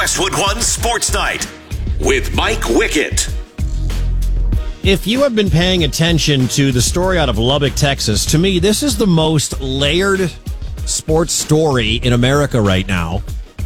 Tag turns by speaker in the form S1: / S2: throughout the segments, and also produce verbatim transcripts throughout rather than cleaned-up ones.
S1: Westwood One Sports Night with Mike Wickett.
S2: If you have been paying attention to the story out of Lubbock, Texas, to me, this is the most layered sports story in America right now.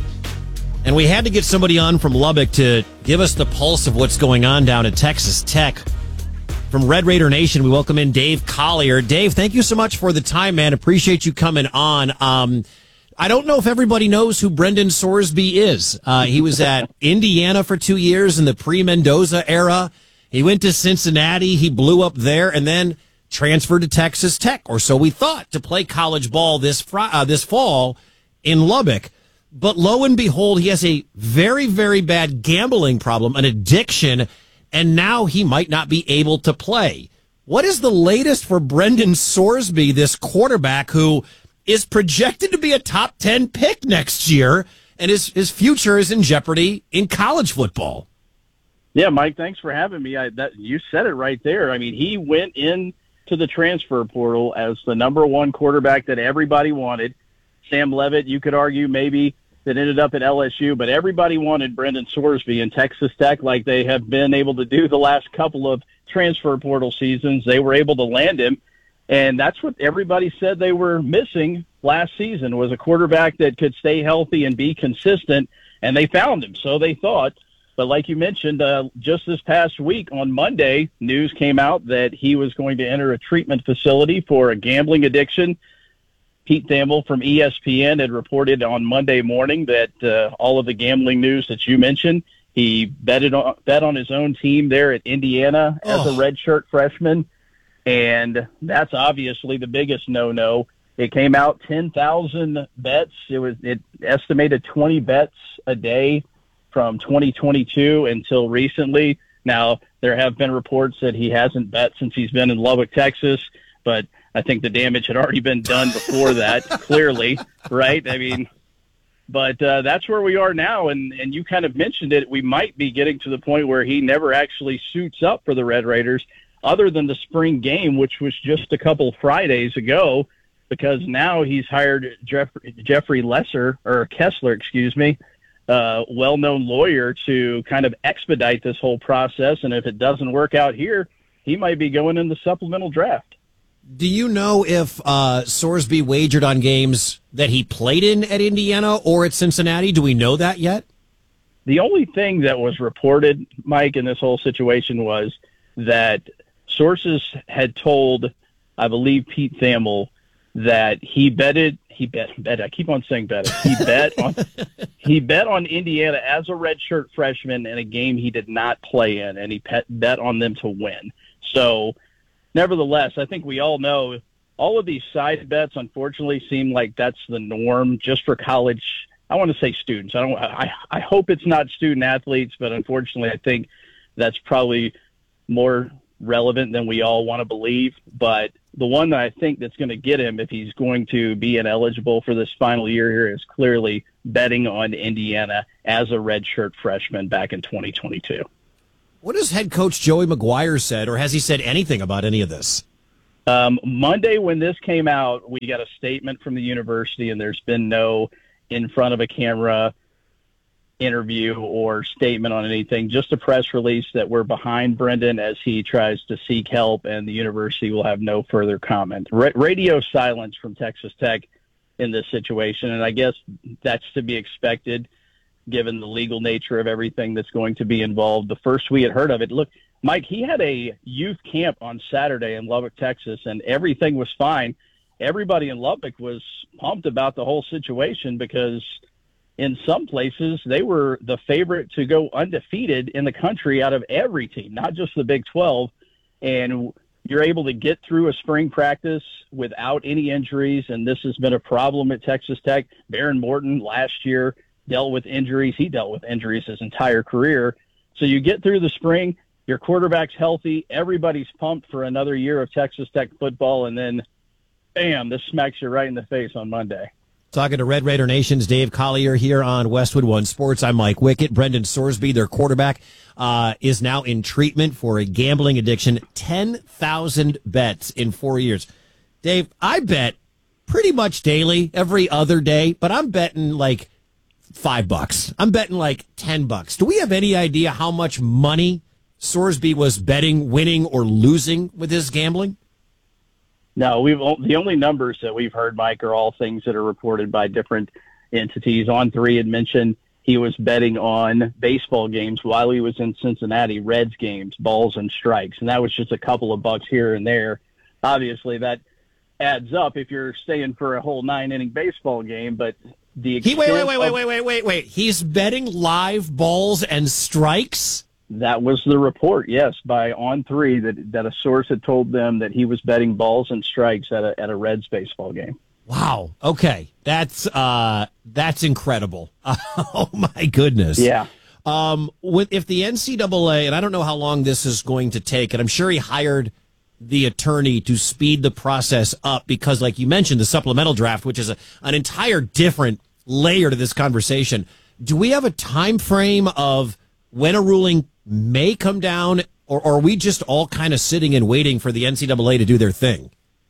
S2: And we had to get somebody on from Lubbock to give us the pulse of what's going on down at Texas Tech. From Red Raider Nation, we welcome in Dave Collier. Dave, thank you so much for the time, man. Appreciate you coming on. Um, I don't know if everybody knows who Brendan Sorsby is. Uh, he was at Indiana for two years in the pre-Mendoza era. He went to Cincinnati. He blew up there and then transferred to Texas Tech, or so we thought, to play college ball this fr- uh, this fall in Lubbock. But lo and behold, he has a very, very bad gambling problem, an addiction, and now he might not be able to play. What is the latest for Brendan Sorsby, this quarterback who is projected to be a top ten pick next year, and his, his future is in jeopardy in college football?
S3: Yeah, Mike, thanks for having me. I, that, you said it right there. I mean, he went in to the transfer portal as the number one quarterback that everybody wanted. Sam Levitt, you could argue maybe, that ended up at L S U, but everybody wanted Brendan Sorsby in Texas Tech like they have been able to do the last couple of transfer portal seasons. They were able to land him, and that's what everybody said they were missing last season, was a quarterback that could stay healthy and be consistent, and they found him, so they thought. But like you mentioned, uh, just this past week on Monday, news came out that he was going to enter a treatment facility for a gambling addiction. Pete Thamel from E S P N had reported on Monday morning that uh, all of the gambling news that you mentioned, he betted on, bet on his own team there at Indiana as
S2: oh.
S3: a redshirt freshman, and that's obviously the biggest no-no. It came out ten thousand bets. It was it estimated twenty bets a day from twenty twenty-two until recently. Now, there have been reports that he hasn't bet since he's been in Lubbock, Texas, but I think the damage had already been done before that, clearly, right? I mean, but uh, that's where we are now, and, and you kind of mentioned it. We might be getting to the point where he never actually suits up for the Red Raiders, other than the spring game, which was just a couple Fridays ago, because now he's hired Jeff, Jeffrey Lesser, or Kessler, excuse me, uh, well-known lawyer, to kind of expedite this whole process, and if it doesn't work out here, he might be going in the supplemental draft.
S2: Do you know if uh, Sorsby wagered on games that he played in at Indiana or at Cincinnati? Do we know that yet?
S3: The only thing that was reported, Mike, in this whole situation was that sources had told, I believe, Pete Thamel that he betted, he bet, bet I keep on saying bet, he bet on, he bet on Indiana as a redshirt freshman in a game he did not play in, and he bet, bet on them to win. So, nevertheless, I think we all know all of these side bets, unfortunately, seem like that's the norm just for college. I want to say students. I don't. I, I hope it's not student athletes, but unfortunately, I think that's probably more relevant than we all want to believe. But the one that I think that's going to get him, if he's going to be ineligible for this final year here, is clearly betting on Indiana as a redshirt freshman back in twenty twenty-two.
S2: What has head coach Joey McGuire said, or has he said anything about any of this?
S3: Um, Monday, when this came out, we got a statement from the university, and there's been no in front of a camera interview or statement on anything, just a press release that we're behind Brendan as he tries to seek help, and the university will have no further comment. Ra- radio silence from Texas Tech in this situation, and I guess that's to be expected, given the legal nature of everything that's going to be involved. The first we had heard of it, look, Mike, he had a youth camp on Saturday in Lubbock, Texas, and everything was fine. Everybody in Lubbock was pumped about the whole situation because in some places they were the favorite to go undefeated in the country out of every team, not just the Big twelve. And you're able to get through a spring practice without any injuries, and this has been a problem at Texas Tech. Baron Morton last year dealt with injuries. He dealt with injuries his entire career. So you get through the spring, your quarterback's healthy, everybody's pumped for another year of Texas Tech football, and then, bam, this smacks you right in the face on Monday.
S2: Talking to Red Raider Nation's Dave Collier here on Westwood One Sports. I'm Mike Wickett. Brendan Sorsby, their quarterback, uh, is now in treatment for a gambling addiction. ten thousand bets in four years. Dave, I bet pretty much daily, every other day, but I'm betting like five bucks. I'm betting like ten bucks. Do we have any idea how much money Sorsby was betting, winning, or losing with his gambling?
S3: No, we've the only numbers that we've heard, Mike, are all things that are reported by different entities. On three had mentioned he was betting on baseball games while he was in Cincinnati, Reds games, balls and strikes, and that was just a couple of bucks here and there. Obviously, that adds up if you're staying for a whole nine-inning baseball game, but the
S2: he wait, wait, wait, wait,
S3: of,
S2: wait, wait, wait, wait. He's betting live balls and strikes?
S3: That was the report, yes, by On three, that, that a source had told them that he was betting balls and strikes at a, at a Reds baseball game.
S2: Wow. Okay. That's uh, that's incredible. Oh, my goodness.
S3: Yeah.
S2: Um, with, if the N C double A, and I don't know how long this is going to take, and I'm sure he hired the attorney to speed the process up because, like you mentioned, the supplemental draft, which is a, an entire different layer to this conversation. Do we have a time frame of when a ruling may come down, or, or are we just all kind of sitting and waiting for the N C double A to do their thing?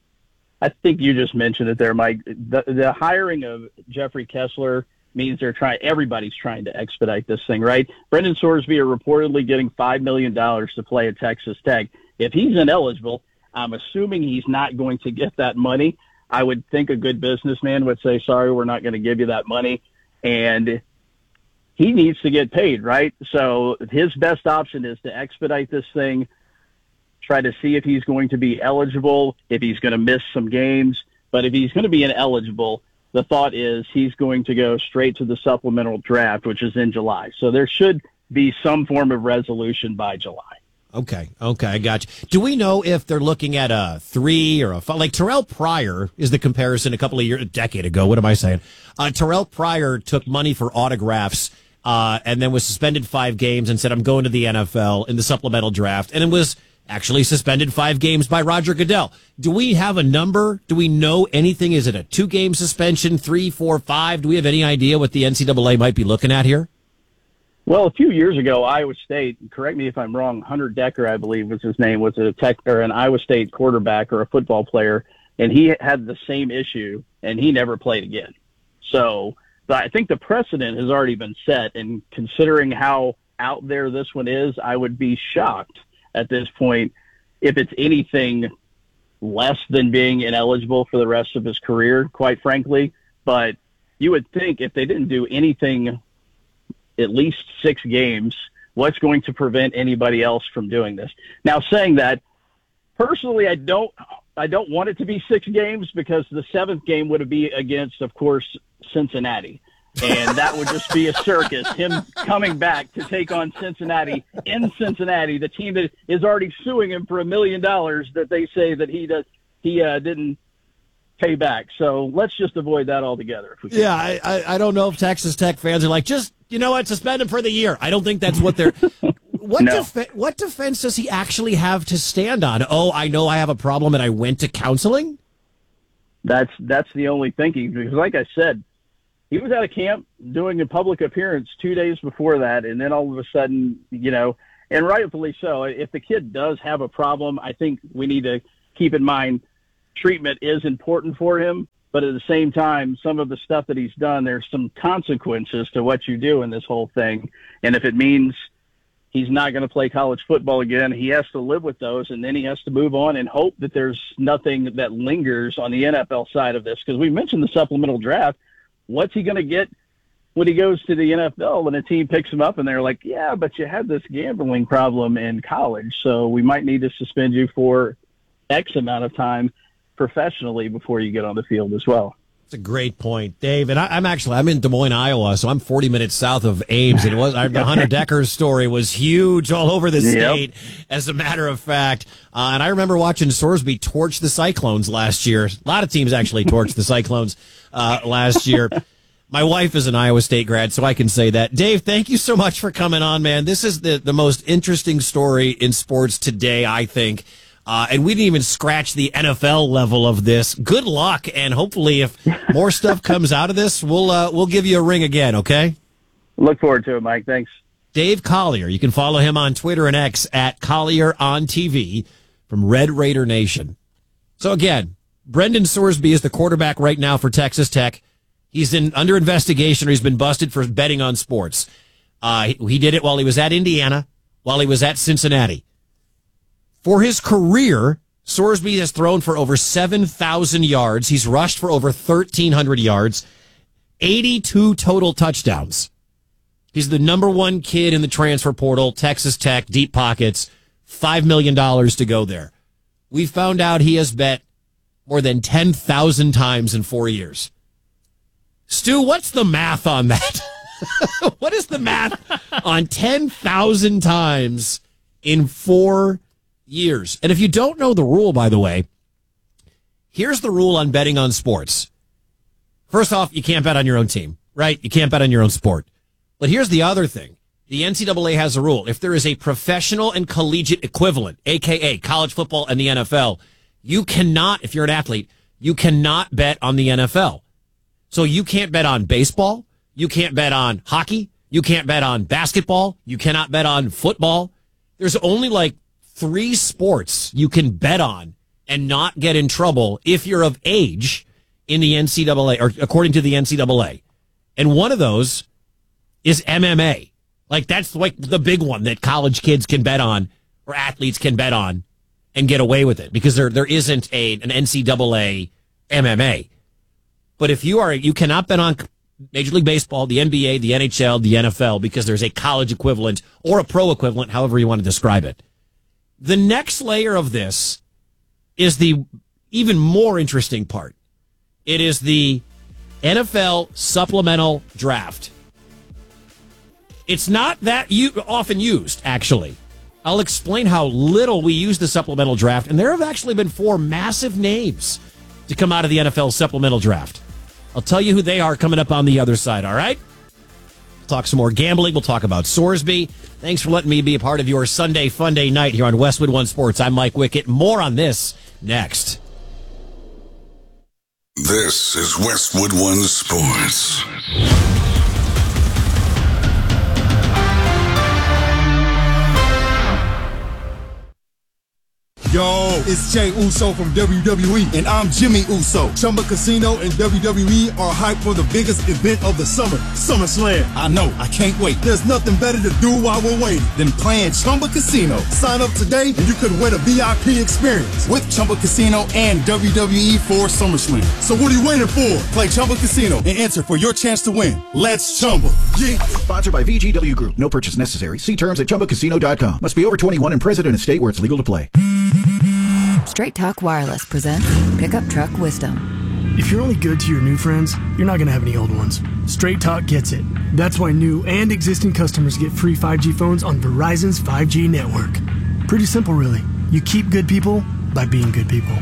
S3: I think you just mentioned it there, Mike. The, the hiring of Jeffrey Kessler means they're trying. Everybody's trying to expedite this thing, right? Brendan Sorsby are reportedly getting five million dollars to play at Texas Tech. If he's ineligible, I'm assuming he's not going to get that money. I would think a good businessman would say, sorry, we're not going to give you that money. And he needs to get paid, right? So his best option is to expedite this thing, try to see if he's going to be eligible, if he's going to miss some games. But if he's going to be ineligible, the thought is he's going to go straight to the supplemental draft, which is in July. So there should be some form of resolution by July.
S2: Okay, okay, I got you. Do we know if they're looking at a three or a five? Like Terrell Pryor is the comparison a couple of years, a decade ago. What am I saying? Uh, Terrell Pryor took money for autographs uh, and then was suspended five games and said, I'm going to the N F L in the supplemental draft. And it was actually suspended five games by Roger Goodell. Do we have a number? Do we know anything? Is it a two-game suspension, three, four, five? Do we have any idea what the N C double A might be looking at here?
S3: Well, a few years ago, Iowa State, correct me if I'm wrong, Hunter Decker, I believe was his name, was a tech or an Iowa State quarterback or a football player, and he had the same issue, and he never played again. So but I think the precedent has already been set, and considering how out there this one is, I would be shocked at this point if it's anything less than being ineligible for the rest of his career, quite frankly. But you would think if they didn't do anything at least six games, what's going to prevent anybody else from doing this? Now, saying that, personally, I don't I don't want it to be six games because the seventh game would be against, of course, Cincinnati. And that would just be a circus, him coming back to take on Cincinnati in Cincinnati, the team that is already suing him for a million dollars that they say that he does he uh, didn't pay back. So let's just avoid that altogether. If we can.
S2: Yeah, I, I I don't know if Texas Tech fans are like, just, you know what, suspend him for the year. I don't think that's what they're what
S3: No.
S2: def- what defense does he actually have to stand on? Oh, I know I have a problem and I went to counseling?
S3: That's that's the only thinking, because like I said, he was at a camp doing a public appearance two days before that, and then all of a sudden, you know, and rightfully so, if the kid does have a problem, I think we need to keep in mind treatment is important for him, but at the same time, some of the stuff that he's done, there's some consequences to what you do in this whole thing. And if it means he's not going to play college football again, he has to live with those, and then he has to move on and hope that there's nothing that lingers on the N F L side of this. Because we mentioned the supplemental draft. What's he going to get when he goes to the N F L when a team picks him up and they're like, yeah, but you had this gambling problem in college, so we might need to suspend you for X amount of time professionally before you get on the field as well.
S2: That's a great point, Dave. And I, I'm actually, I'm in Des Moines, Iowa, so I'm forty minutes south of Ames. And it was, I, the Hunter Decker's story was huge all over the state, yep. As a matter of fact. Uh, and I remember watching Sorsby torch the Cyclones last year. A lot of teams actually torched the Cyclones uh, last year. My wife is an Iowa State grad, so I can say that. Dave, thank you so much for coming on, man. This is the, the most interesting story in sports today, I think. Uh, and we didn't even scratch the N F L level of this. Good luck, and hopefully if more stuff comes out of this, we'll uh, we'll give you a ring again, okay?
S3: Look forward to it, Mike. Thanks.
S2: Dave Collier. You can follow him on Twitter and X at Collier on T V from Red Raider Nation. So again, Brendan Sorsby is the quarterback right now for Texas Tech. He's in under investigation, or he's been busted for betting on sports. Uh, he, he did it while he was at Indiana, while he was at Cincinnati. For his career, Sorsby has thrown for over seven thousand yards. He's rushed for over thirteen hundred yards, eighty-two total touchdowns. He's the number one kid in the transfer portal, Texas Tech, deep pockets, five million dollars to go there. We found out he has bet more than ten thousand times in four years. Stu, what's the math on that? What is the math on ten thousand times in four years? And if you don't know the rule, by the way, here's the rule on betting on sports. First off, you can't bet on your own team, right? You can't bet on your own sport. But here's the other thing. The N C double A has a rule. If there is a professional and collegiate equivalent, a k a college football and the N F L, you cannot, if you're an athlete, you cannot bet on the N F L. So you can't bet on baseball. You can't bet on hockey. You can't bet on basketball. You cannot bet on football. There's only like three sports you can bet on and not get in trouble if you're of age in the N C double A, or according to the N C double A. And one of those is M M A. Like, that's like the big one that college kids can bet on, or athletes can bet on and get away with it, because there there isn't a an N C double A M M A. But if you are, you cannot bet on Major League Baseball, the N B A, the N H L, the N F L, because there's a college equivalent or a pro equivalent, however you want to describe it. The next layer of this is the even more interesting part. It is the N F L supplemental draft. It's not that u- often used, actually. I'll explain how little we use the supplemental draft, and there have actually been four massive names to come out of the N F L supplemental draft. I'll tell you who they are coming up on the other side, all right? We'll talk some more gambling. We'll talk about Sorsby. Thanks for letting me be a part of your Sunday Fun Day night here on Westwood One Sports. I'm Mike Wickett. More on this next.
S4: This is Westwood One Sports.
S5: Yo, it's Jey Uso from W W E, and I'm Jimmy Uso. Chumba Casino and W W E are hyped for the biggest event of the summer, SummerSlam. I know, I can't wait. There's nothing better to do while we're waiting than playing Chumba Casino. Sign up today and you could win a V I P experience with Chumba Casino and W W E for SummerSlam. So what are you waiting for? Play Chumba Casino and enter for your chance to win. Let's Chumba. Yeah.
S6: Sponsored by V G W Group. No purchase necessary. See terms at chumba casino dot com. Must be over twenty-one and present in a state where it's legal to play.
S7: Straight Talk Wireless presents Pickup Truck Wisdom.
S8: If you're only good to your new friends, you're not going to have any old ones. Straight Talk gets it. That's why new and existing customers get free five G phones on Verizon's five G network. Pretty simple, really. You keep good people by being good people.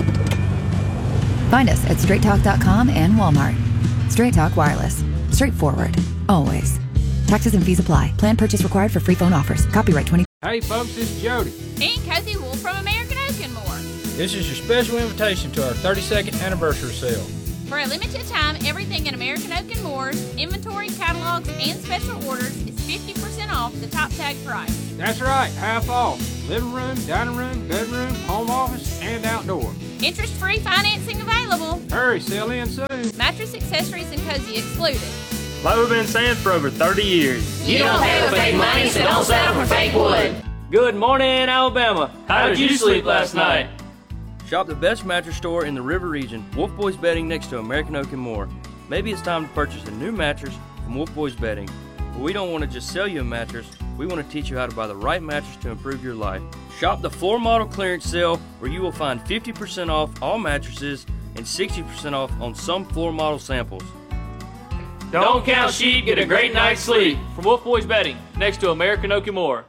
S7: Find us at straight talk dot com and Walmart. Straight Talk Wireless. Straightforward. Always. Taxes and fees apply. Plan purchase required for free phone offers. Copyright twenty.
S9: Hey folks, this is Jody.
S10: And Cozy Wolf from American Oak and More.
S9: This is your special invitation to our thirty-second anniversary sale.
S10: For a limited time, everything in American Oak and Moore's inventory, catalogs, and special orders is fifty percent off the top tag price.
S9: That's right, half off. Living room, dining room, bedroom, home office, and outdoor.
S10: Interest-free financing available.
S9: Hurry, sell in soon.
S10: Mattress, accessories, and cozy excluded.
S11: Like we've been saying for over thirty years.
S12: You don't pay with fake money, so don't settle for fake wood.
S11: Good morning, Alabama. How did you sleep last night?
S13: Shop the best mattress store in the River Region, Wolf Boys Bedding next to American Oak and More. Maybe it's time to purchase a new mattress from Wolf Boys Bedding. But we don't want to just sell you a mattress, we want to teach you how to buy the right mattress to improve your life. Shop the floor model clearance sale where you will find fifty percent off all mattresses and sixty percent off on some floor model samples.
S11: Don't count sheep, get a great night's sleep. From Wolf Boys Bedding, next to American Oak and More.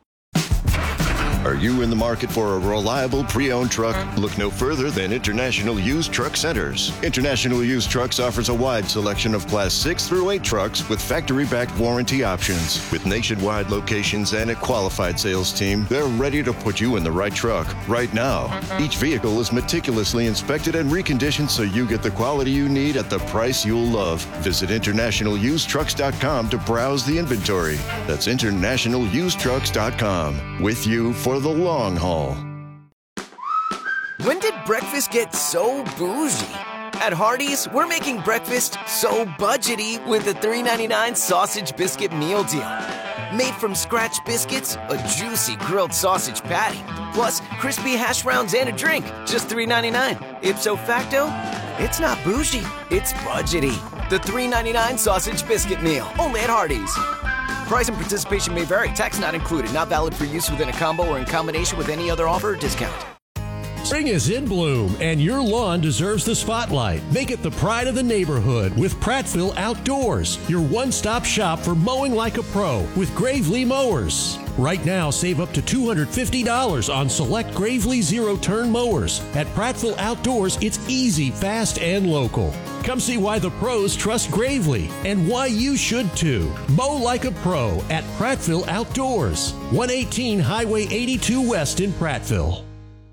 S14: Are you in the market for a reliable pre-owned truck? Look no further than International Used Truck Centers. International Used Trucks offers a wide selection of Class six through eight trucks with factory-backed warranty options. With nationwide locations and a qualified sales team, they're ready to put you in the right truck right now. Each vehicle is meticulously inspected and reconditioned so you get the quality you need at the price you'll love. Visit international used trucks dot com to browse the inventory. That's international used trucks dot com. With you for the long haul.
S15: When did breakfast get so bougie? At Hardee's, we're making breakfast so budgety with the three ninety-nine sausage biscuit meal deal. Made from scratch biscuits, a juicy grilled sausage patty, plus crispy hash browns and a drink, just three ninety-nine. Ipso facto, it's not bougie, it's budgety. The three ninety-nine sausage biscuit meal, only at Hardee's. Price and participation may vary. Tax not included. Not valid for use within a combo or in combination with any other offer or discount.
S16: Spring is in bloom, and your lawn deserves the spotlight. Make it the pride of the neighborhood with Prattville Outdoors, your one-stop shop for mowing like a pro with Gravely mowers. Right now, save up to two hundred fifty dollars on select Gravely zero-turn mowers. At Prattville Outdoors, it's easy, fast, and local. Come see why the pros trust Gravely and why you should too. Mow like a pro at Prattville Outdoors, one eighteen Highway eighty-two West in Prattville.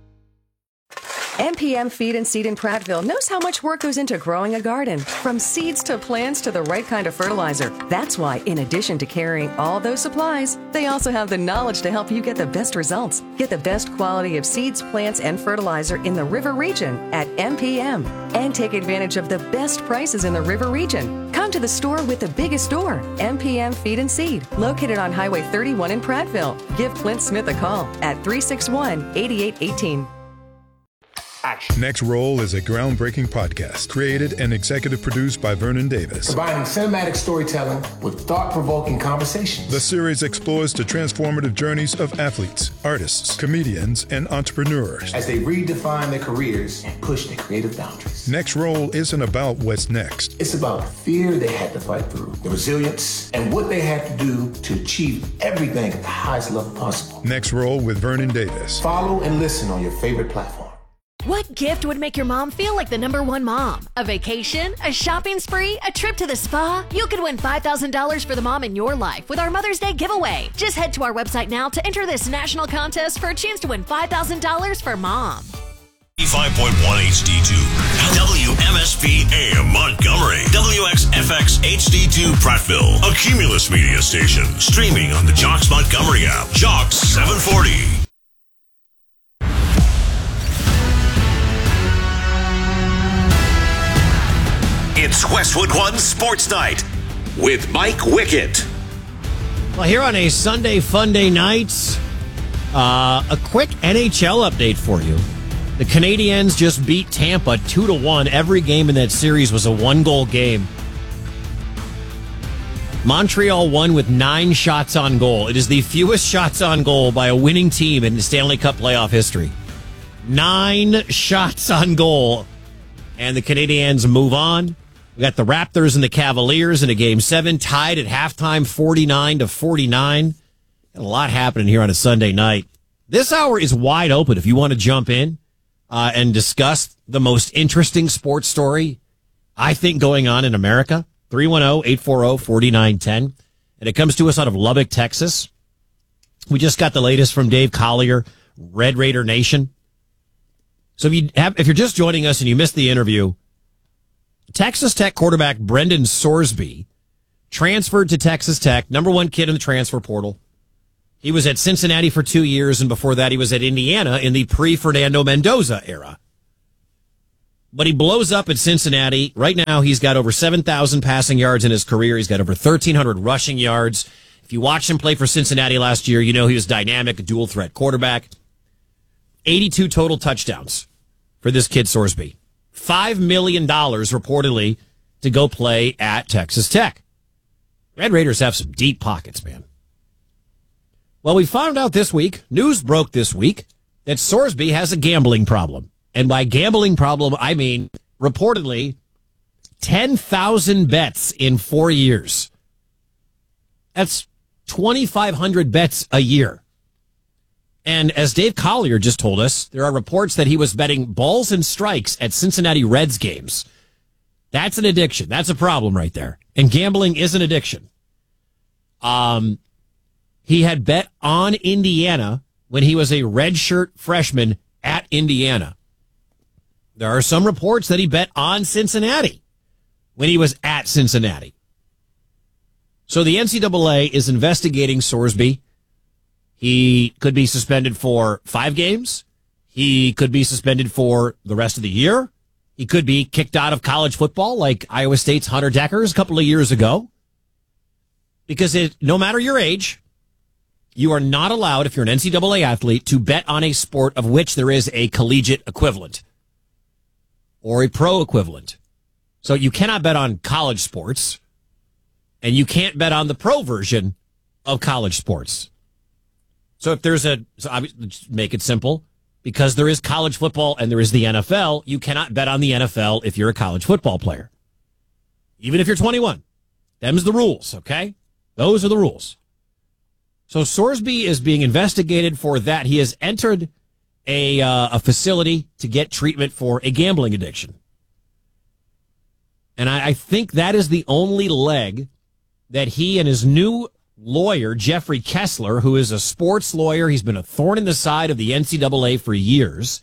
S17: M P M Feed and Seed in Prattville knows how much work goes into growing a garden. From seeds to plants to the right kind of fertilizer. That's why, in addition to carrying all those supplies, they also have the knowledge to help you get the best results. Get the best quality of seeds, plants, and fertilizer in the River Region at M P M. And take advantage of the best prices in the River Region. Come to the store with the biggest store, M P M Feed and Seed, located on Highway thirty-one in Prattville. Give Clint Smith a call at three six one, eight eight one eight.
S18: Next Roll is a groundbreaking podcast created and executive produced by Vernon Davis.
S19: Combining cinematic storytelling with thought-provoking conversations.
S18: The series explores the transformative journeys of athletes, artists, comedians, and entrepreneurs
S19: as they redefine their careers and push their creative boundaries.
S18: Next Roll isn't about what's next.
S19: It's about the fear they had to fight through, the resilience, and what they had to do to achieve everything at the highest level possible.
S18: Next Roll with Vernon Davis.
S19: Follow and listen on your favorite platform.
S20: What gift would make your mom feel like the number one mom? A vacation? A shopping spree? A trip to the spa? You could win five thousand dollars for the mom in your life with our Mother's Day giveaway. Just head to our website now to enter this national contest for a chance to win five thousand dollars for mom.
S1: five point one H D two, W M S P A M Montgomery, W X F X H D two Prattville, a Cumulus media station, streaming on the Jocks Montgomery app, Jocks seven forty. It's Westwood One Sports Night with Mike Wickett.
S2: Well, here on a Sunday Fun Day night, uh, a quick N H L update for you. The Canadiens just beat Tampa two to one. Every game in that series was a one-goal game. Montreal won with nine shots on goal. It is the fewest shots on goal by a winning team in the Stanley Cup playoff history. Nine shots on goal. And the Canadiens move on. We got the Raptors and the Cavaliers in a game seven, tied at halftime, forty-nine to forty-nine. Got a lot happening here on a Sunday night. This hour is wide open if you want to jump in uh, and discuss the most interesting sports story, I think, going on in America. three one zero, eight four zero, four nine one zero. And it comes to us out of Lubbock, Texas. We just got the latest from Dave Collier, Red Raider Nation. So if, you have, if you're just joining us and you missed the interview, Texas Tech quarterback Brendan Sorsby transferred to Texas Tech, number one kid in the transfer portal. He was at Cincinnati for two years, and before that he was at Indiana in the pre-Fernando Mendoza era. But he blows up at Cincinnati. Right now he's got over seven thousand passing yards in his career. He's got over thirteen hundred rushing yards. If you watched him play for Cincinnati last year, you know he was dynamic, a dual-threat quarterback. eighty-two total touchdowns for this kid Sorsby. five million dollars reportedly to go play at Texas Tech. Red Raiders have some deep pockets, man. Well, we found out this week, news broke this week, that Sorsby has a gambling problem. And by gambling problem, I mean, reportedly, ten thousand bets in four years. That's twenty-five hundred bets a year. And as Dave Collier just told us, there are reports that he was betting balls and strikes at Cincinnati Reds games. That's an addiction. That's a problem right there. And gambling is an addiction. Um, he had bet on Indiana when he was a redshirt freshman at Indiana. There are some reports that he bet on Cincinnati when he was at Cincinnati. So the N C double A is investigating Sorsby. He could be suspended for five games. He could be suspended for the rest of the year. He could be kicked out of college football like Iowa State's Hunter Deckers a couple of years ago. Because it, no matter your age, you are not allowed, if you're an N C double A athlete, to bet on a sport of which there is a collegiate equivalent or a pro equivalent. So you cannot bet on college sports, and you can't bet on the pro version of college sports. So if there's a, so let's make it simple, because there is college football and there is the N F L, you cannot bet on the N F L if you're a college football player. Even if you're twenty-one. Them's the rules, okay? Those are the rules. So Sorsby is being investigated for that. He has entered a uh, a facility to get treatment for a gambling addiction. And I, I think that is the only leg that he and his new lawyer, Jeffrey Kessler, who is a sports lawyer, he's been a thorn in the side of the N C double A for years.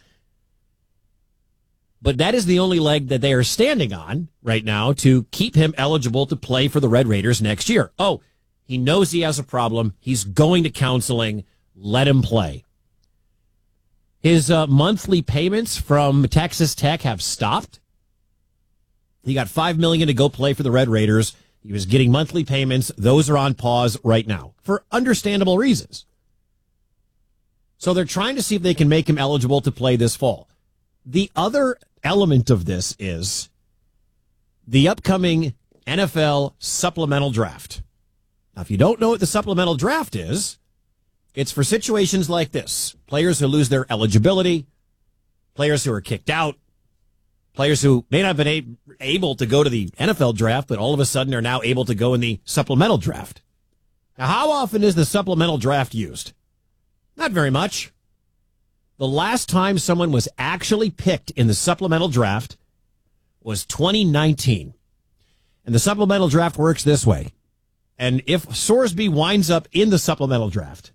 S2: But that is the only leg that they are standing on right now to keep him eligible to play for the Red Raiders next year. Oh, he knows he has a problem. He's going to counseling. Let him play. His uh, monthly payments from Texas Tech have stopped. He got five million dollars to go play for the Red Raiders. He was getting monthly payments. Those are on pause right now for understandable reasons. So they're trying to see if they can make him eligible to play this fall. The other element of this is the upcoming N F L supplemental draft. Now, if you don't know what the supplemental draft is, it's for situations like this. Players who lose their eligibility, players who are kicked out, players who may not have been a- able to go to the N F L draft, but all of a sudden are now able to go in the supplemental draft. Now, how often is the supplemental draft used? Not very much. The last time someone was actually picked in the supplemental draft was twenty nineteen. And the supplemental draft works this way. And if Sorsby winds up in the supplemental draft,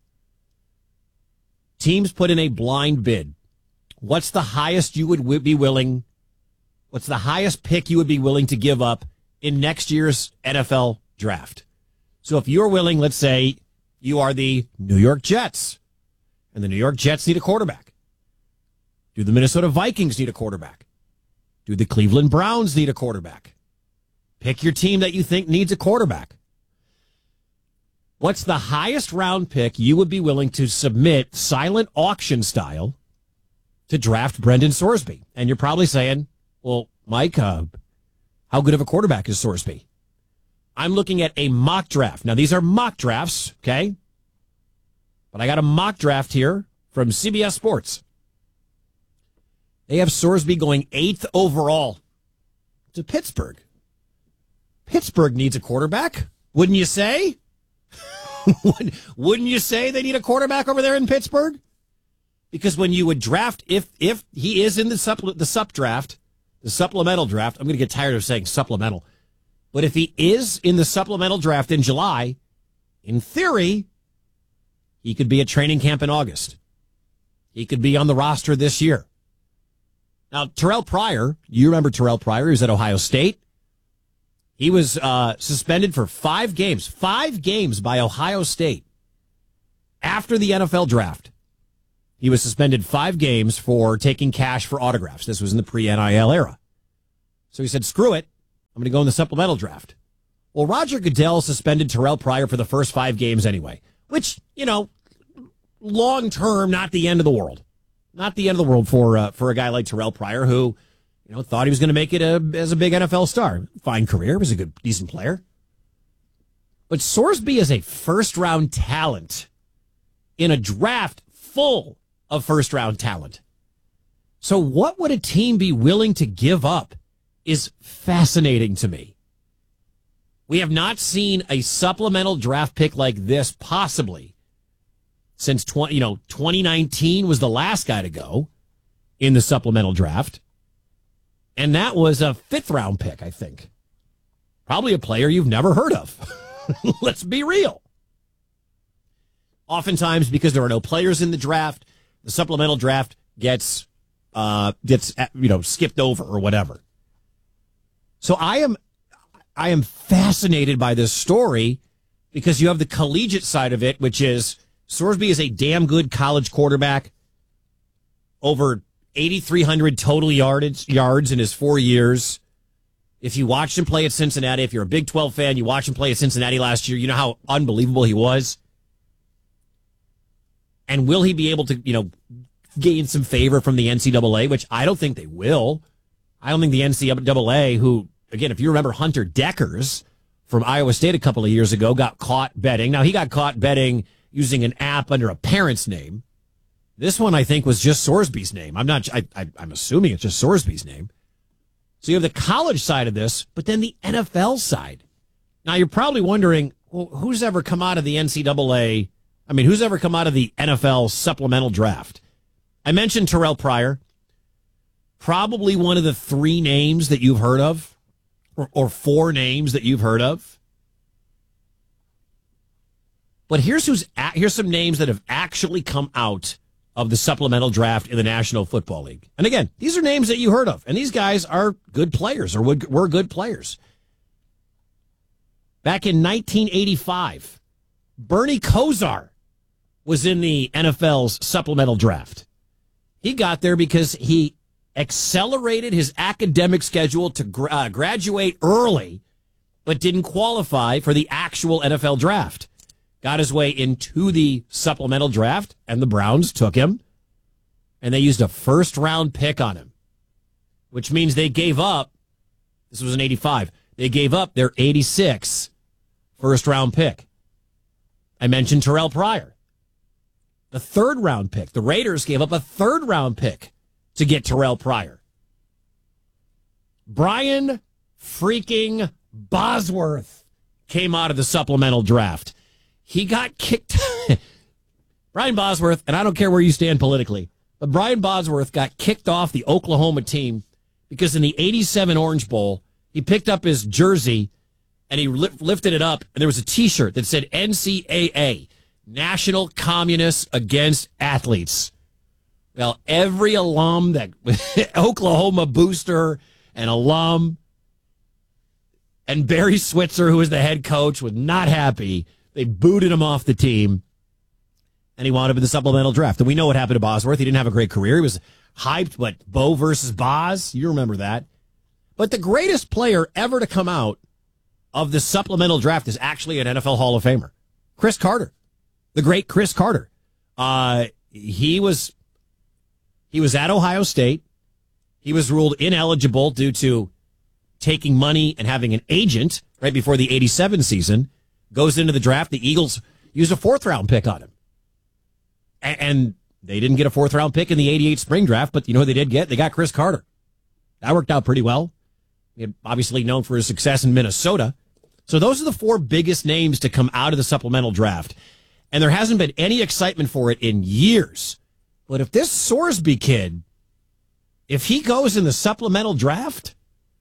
S2: teams put in a blind bid. What's the highest you would be willing, what's the highest pick you would be willing to give up in next year's N F L draft? So if you're willing, let's say you are the New York Jets, and the New York Jets need a quarterback. Do the Minnesota Vikings need a quarterback? Do the Cleveland Browns need a quarterback? Pick your team that you think needs a quarterback. What's the highest round pick you would be willing to submit silent auction style to draft Brendan Sorsby? And you're probably saying, well, Mike, uh, how good of a quarterback is Sorsby? I'm looking at a mock draft. Now, these are mock drafts, okay? But I got a mock draft here from C B S Sports. They have Sorsby going eighth overall to Pittsburgh. Pittsburgh needs a quarterback, wouldn't you say? Wouldn't you say they need a quarterback over there in Pittsburgh? Because when you would draft, if if he is in the supple- the sup draft, the supplemental draft, I'm going to get tired of saying supplemental, but if he is in the supplemental draft in July, in theory, he could be at training camp in August. He could be on the roster this year. Now, Terrell Pryor, you remember Terrell Pryor, he was at Ohio State. He was uh, suspended for five games, five games by Ohio State after the N F L draft. He was suspended five games for taking cash for autographs. This was in the pre-N I L era. So he said, screw it, I'm going to go in the supplemental draft. Well, Roger Goodell suspended Terrell Pryor for the first five games anyway, which, you know, long-term, not the end of the world. Not the end of the world for uh, for a guy like Terrell Pryor who, you know, thought he was going to make it a, as a big N F L star. Fine career, was a good, decent player. But Sorsby is a first-round talent in a draft full of first-round talent. So what would a team be willing to give up is fascinating to me. We have not seen a supplemental draft pick like this possibly since twenty, you know, twenty nineteen was the last guy to go in the supplemental draft. And that was a fifth round pick, I think. Probably a player you've never heard of. Let's be real. Oftentimes, because there are no players in the draft, the supplemental draft gets uh, gets you know skipped over or whatever. So I am I am fascinated by this story because you have the collegiate side of it, which is Sorsby is a damn good college quarterback over eighty-three hundred total yardage, yards in his four years. If you watched him play at Cincinnati, if you're a Big twelve fan, you watched him play at Cincinnati last year, you know how unbelievable he was. And will he be able to, you know, gain some favor from the N C double A, which I don't think they will. I don't think the N C double A, who, again, if you remember Hunter Deckers from Iowa State a couple of years ago, got caught betting. Now, he got caught betting using an app under a parent's name. This one, I think, was just Sorsby's name. I'm not, I, I, I'm assuming it's just Sorsby's name. So you have the college side of this, but then the N F L side. Now, you're probably wondering, well, who's ever come out of the N C double A? I mean, who's ever come out of the N F L supplemental draft? I mentioned Terrell Pryor. Probably one of the three names that you've heard of, or, or four names that you've heard of. But here's who's here's some names that have actually come out of the supplemental draft in the National Football League. And again, these are names that you heard of, and these guys are good players, or were good players. Back in nineteen eighty-five, Bernie Kosar was in the N F L's supplemental draft. He got there because he accelerated his academic schedule to gra- uh, graduate early, but didn't qualify for the actual N F L draft. Got his way into the supplemental draft, and the Browns took him, and they used a first-round pick on him, which means they gave up, this was in eighty-five, they gave up their eighty-six first-round pick. I mentioned Terrell Pryor. The third-round pick. The Raiders gave up a third-round pick to get Terrell Pryor. Brian freaking Bosworth came out of the supplemental draft. He got kicked. Brian Bosworth, and I don't care where you stand politically, but Brian Bosworth got kicked off the Oklahoma team because in the eighty-seven Orange Bowl, he picked up his jersey and he li- lifted it up, and there was a T-shirt that said N C A A, National Communists Against Athletes. Well, every alum, that Oklahoma booster and alum, and Barry Switzer, who was the head coach, was not happy. They booted him off the team, and he wound up in the supplemental draft. And we know what happened to Bosworth. He didn't have a great career. He was hyped, but Bo versus Boz, you remember that. But the greatest player ever to come out of the supplemental draft is actually an N F L Hall of Famer, Chris Carter, the great Chris Carter. Uh, he was he was at Ohio State. He was ruled ineligible due to taking money and having an agent right before the eighty-seven season. Goes into the draft. The Eagles used a fourth-round pick on him. And they didn't get a fourth-round pick in the eighty-eight spring draft, but you know who they did get? They got Chris Carter. That worked out pretty well. He had obviously known for his success in Minnesota. So those are the four biggest names to come out of the supplemental draft. And there hasn't been any excitement for it in years. But if this Sorsby kid, if he goes in the supplemental draft,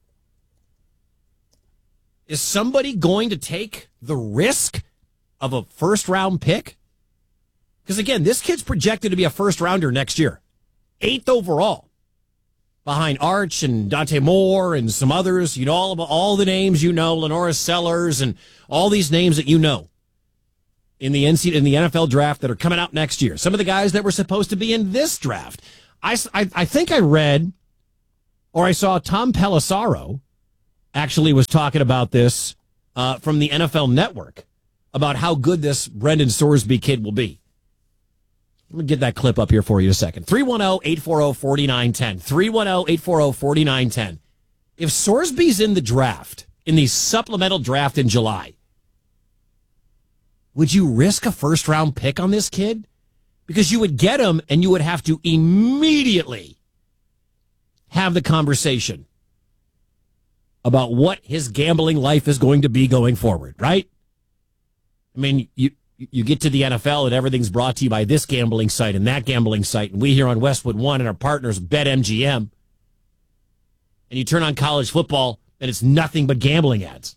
S2: is somebody going to take the risk of a first-round pick? Because, again, this kid's projected to be a first-rounder next year. Eighth overall. Behind Arch and Dante Moore and some others. You know, all, of, all the names you know, Lenora Sellers and all these names that you know in the N C in the N F L draft that are coming out next year. Some of the guys that were supposed to be in this draft. I, I, I think I read, or I saw Tom Pelissaro actually was talking about this uh, from the N F L Network about how good this Brendan Sorsby kid will be. Let me get that clip up here for you in a second. three one zero, eight four zero, four nine one zero. three one zero, eight four zero, four nine one zero. If Sorsby's in the draft, in the supplemental draft in July, would you risk a first-round pick on this kid? Because you would get him and you would have to immediately have the conversation about what his gambling life is going to be going forward, right? I mean, you you get to the N F L and everything's brought to you by this gambling site and that gambling site, and we here on Westwood One and our partners BetMGM, and you turn on college football and it's nothing but gambling ads.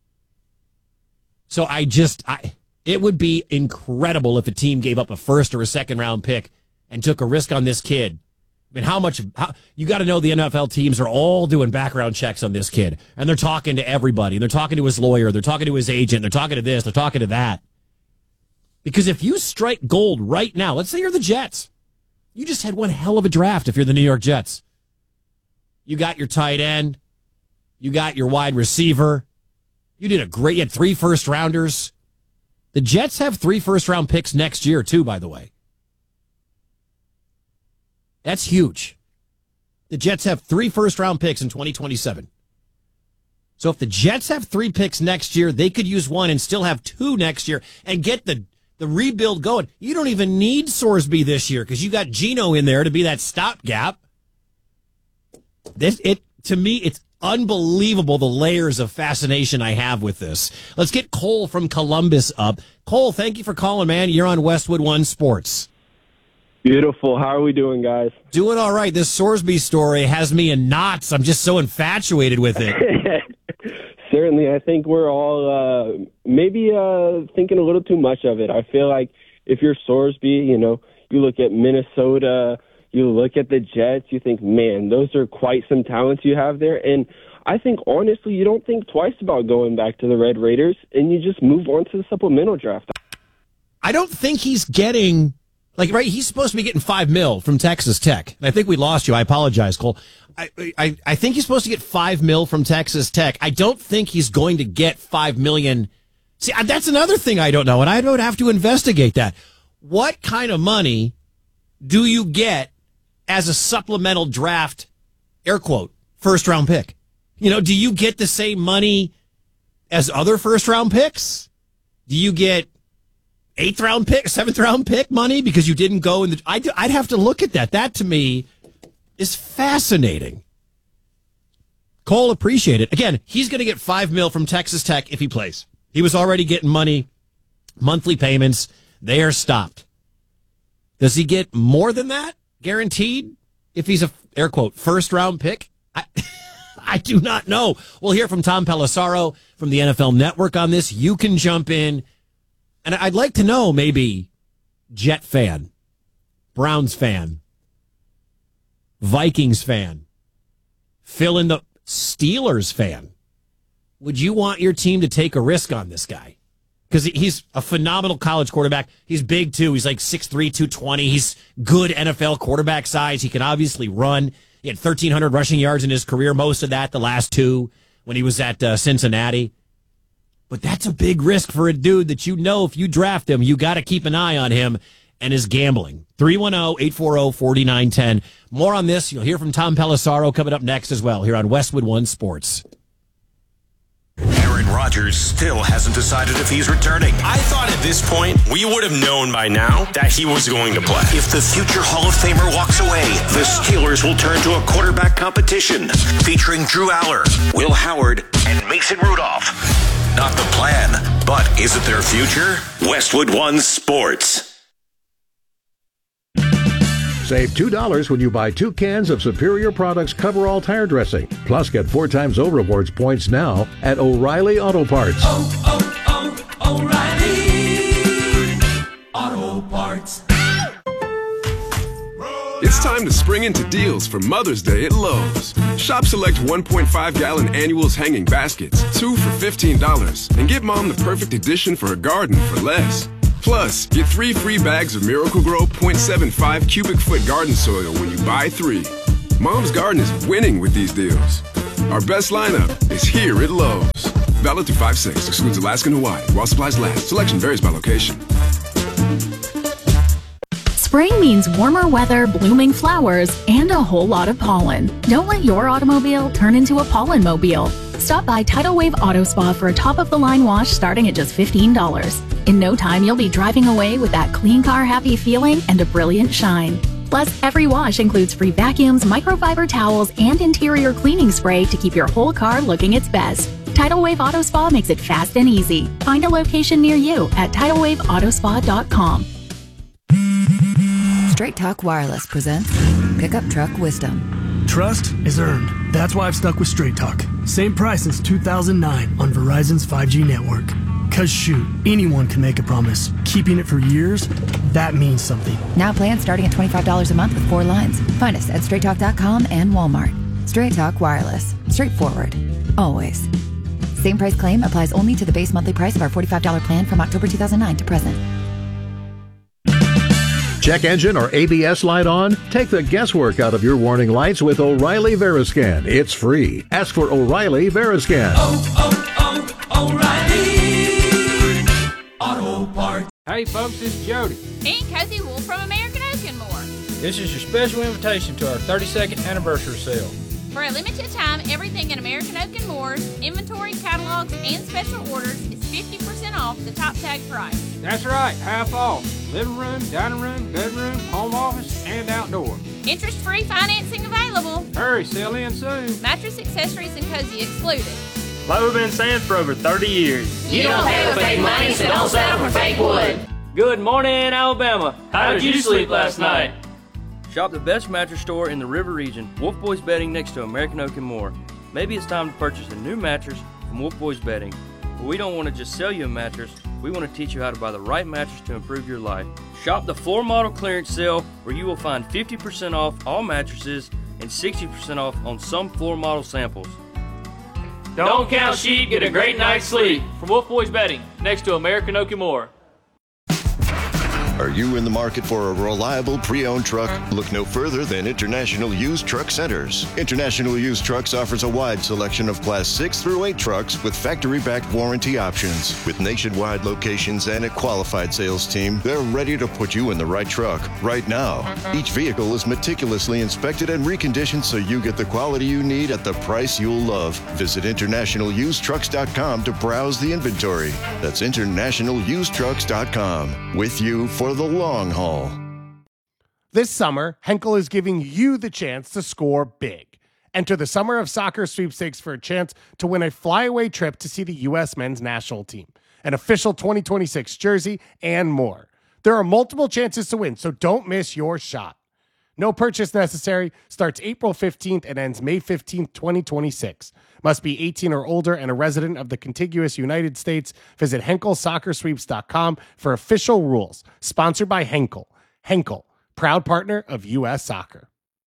S2: So I just, I it would be incredible if a team gave up a first or a second round pick and took a risk on this kid. I mean, how much, how, you got to know the N F L teams are all doing background checks on this kid. And they're talking to everybody. They're talking to his lawyer. They're talking to his agent. They're talking to this. They're talking to that. Because if you strike gold right now, let's say you're the Jets. You just had one hell of a draft if you're the New York Jets. You got your tight end. You got your wide receiver. You did a great, you had three first rounders. The Jets have three first round picks next year, too, by the way. That's huge. The Jets have three first round picks in twenty twenty-seven. So if the Jets have three picks next year, they could use one and still have two next year and get the, the rebuild going. You don't even need Sorsby this year because you got Geno in there to be that stopgap. This, it, to me, it's unbelievable the layers of fascination I have with this. Let's get Cole from Columbus up. Cole, thank you for calling, man. You're on Westwood One Sports.
S21: Beautiful. How are we doing, guys?
S2: Doing all right. This Sorsby story has me in knots. I'm just so infatuated with it.
S21: Certainly. I think we're all uh, maybe uh, thinking a little too much of it. I feel like if you're Sorsby, you know, you look at Minnesota, you look at the Jets, you think, man, those are quite some talents you have there. And I think, honestly, you don't think twice about going back to the Red Raiders, and you just move on to the supplemental draft.
S2: I don't think he's getting, like, right, he's supposed to be getting five mil from Texas Tech. I think we lost you. I apologize, Cole. I, I, I think he's supposed to get five mil from Texas Tech. I don't think he's going to get five million. See, that's another thing I don't know, and I would have to investigate that. What kind of money do you get as a supplemental draft, air quote, first round pick? You know, do you get the same money as other first round picks? Do you get eighth round pick, seventh round pick money because you didn't go in the, I'd, I'd have to look at that. That to me is fascinating. Cole, appreciate it. Again, he's going to get five mil from Texas Tech if he plays. He was already getting money, monthly payments. They are stopped. Does he get more than that? Guaranteed if he's a, air quote, first round pick? I, I do not know. We'll hear from Tom Pelissaro from the N F L Network on this. You can jump in. And I'd like to know, maybe, Jet fan, Browns fan, Vikings fan, fill in the Steelers fan. Would you want your team to take a risk on this guy? Because he's a phenomenal college quarterback. He's big, too. He's like six three, two twenty. He's good N F L quarterback size. He can obviously run. He had thirteen hundred rushing yards in his career, most of that the last two when he was at uh, Cincinnati. But that's a big risk for a dude that you know if you draft him, you got to keep an eye on him and his gambling. three one zero, eight four zero, four nine one zero. More on this. You'll hear from Tom Pelissaro coming up next as well here on Westwood One Sports.
S1: Aaron Rodgers still hasn't decided if he's returning. I thought at this point we would have known by now that he was going to play. If the future Hall of Famer walks away, the Steelers will turn to a quarterback competition featuring Drew Aller, Will Howard, and Mason Rudolph. Not the plan, but is it their future? Westwood One Sports.
S16: Save two dollars when you buy two cans of Superior Products Coverall Tire Dressing. Plus, get four times O Rewards points now at O'Reilly Auto Parts.
S12: Oh, oh, oh, O'Reilly Auto Parts.
S22: It's time to spring into deals for Mother's Day at Lowe's. Shop select one point five gallon annuals hanging baskets, two for fifteen dollars, and get Mom the perfect addition for her garden for less. Plus, get three free bags of Miracle-Gro zero point seven five cubic foot garden soil when you buy three. Mom's garden is winning with these deals. Our best lineup is here at Lowe's. Valid through five six, excludes Alaska and Hawaii, while supplies last. Selection varies by location.
S23: Spring means warmer weather, blooming flowers, and a whole lot of pollen. Don't let your automobile turn into a pollen mobile. Stop by Tidal Wave Auto Spa for a top-of-the-line wash starting at just fifteen dollars. In no time, you'll be driving away with that clean car happy feeling and a brilliant shine. Plus, every wash includes free vacuums, microfiber towels, and interior cleaning spray to keep your whole car looking its best. Tidal Wave Auto Spa makes it fast and easy. Find a location near you at tidal wave auto spa dot com.
S7: Straight Talk Wireless presents Pickup Truck Wisdom.
S8: Trust is earned. That's why I've stuck with Straight Talk. Same price since two thousand nine on Verizon's five G network. Cause shoot, anyone can make a promise. Keeping it for years, that means something.
S7: Now plans starting at twenty-five dollars a month with four lines. Find us at straight talk dot com and Walmart. Straight Talk Wireless. Straightforward. Always. Same price claim applies only to the base monthly price of our forty-five dollars plan from October two thousand nine to present.
S3: Check engine or A B S light on? Take the guesswork out of your warning lights with O'Reilly Veriscan. It's free. Ask for O'Reilly Veriscan.
S12: Oh, oh, oh, O'Reilly Auto Parts.
S9: Hey folks, this is Jody.
S10: And Cozy Wolf from American Oak and More.
S9: This is your special invitation to our thirty-second anniversary sale.
S10: For a limited time, everything in American Oak and Moore's inventory, catalogs, and special orders is fifty percent off the top tag price.
S9: That's right, half off. Living room, dining room, bedroom, home office, and outdoor.
S10: Interest-free financing available.
S9: Hurry, sell in soon.
S10: Mattress, accessories, and cozy excluded.
S13: Like we've been saying for over thirty years.
S12: You don't pay with fake money, so don't settle for fake wood.
S13: Good morning, Alabama. How did you sleep last night? Shop the best mattress store in the River region, Wolf Boys Bedding next to American Oak and More. Maybe it's time to purchase a new mattress from Wolf Boys Bedding. But we don't want to just sell you a mattress, we want to teach you how to buy the right mattress to improve your life. Shop the floor model clearance sale where you will find fifty percent off all mattresses and sixty percent off on some floor model samples.
S11: Don't count sheep, get a great night's sleep. From Wolf Boys Bedding, next to American Oak and More.
S14: Are you in the market for a reliable pre-owned truck? Look no further than International Used Truck Centers. International Used Trucks offers a wide selection of Class six through eight trucks with factory-backed warranty options. With nationwide locations and a qualified sales team, they're ready to put you in the right truck right now. Each vehicle is meticulously inspected and reconditioned so you get the quality you need at the price you'll love. Visit international used trucks dot com to browse the inventory. That's international used trucks dot com. With you for the long haul.
S4: This summer, Henkel is giving you the chance to score big. Enter the Summer of Soccer sweepstakes for a chance to win a flyaway trip to see the U S men's national team, an official twenty twenty-six jersey, and more. There are multiple chances to win, so don't miss your shot. No purchase necessary. Starts April fifteenth and ends May fifteenth, twenty twenty-six. Must be eighteen or older and a resident of the contiguous United States. Visit Henkel Soccer Sweeps dot com for official rules. Sponsored by Henkel. Henkel, proud partner of U S Soccer.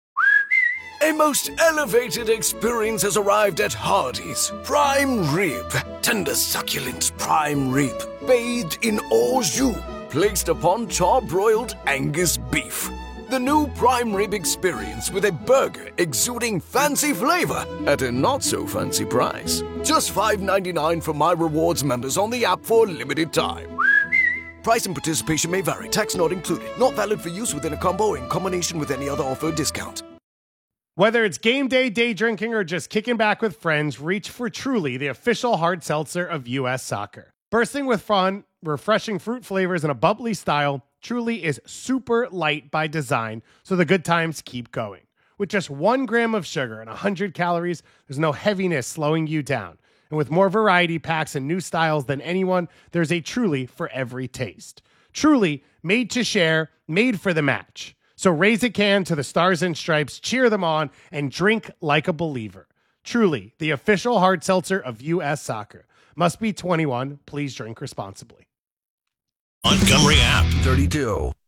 S5: A most elevated experience has arrived at Hardee's. Prime rib. Tender, succulent prime rib. Bathed in au jus. Placed upon char-broiled Angus beef. The new prime rib experience with a burger exuding fancy flavor at a not-so-fancy price. Just five ninety-nine for My Rewards members on the app for a limited time. Price and participation may vary. Tax not included. Not valid for use within a combo or in combination with any other offer or discount.
S4: Whether it's game day, day drinking, or just kicking back with friends, reach for Truly, the official hard seltzer of U S Soccer. Bursting with fun, refreshing fruit flavors, and a bubbly style, Truly is super light by design, so the good times keep going. With just one gram of sugar and one hundred calories, there's no heaviness slowing you down. And with more variety packs and new styles than anyone, there's a Truly for every taste. Truly, made to share, made for the match. So raise a can to the Stars and Stripes, cheer them on, and drink like a believer. Truly, the official hard seltzer of U S Soccer. Must be twenty-one. Please drink responsibly.
S1: Montgomery app.
S5: thirty-two.